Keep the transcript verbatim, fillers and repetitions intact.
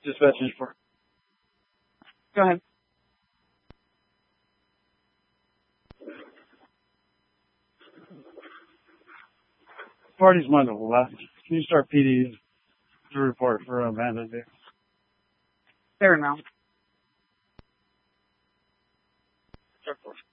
Dispatches for. Go ahead. Party's wonderful. Uh, can you start P Ds to report for a abandoned vehicle? Fair enough. Start for.